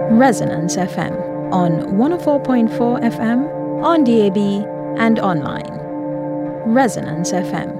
Resonance FM on 104.4 FM, on DAB, and online. Resonance FM.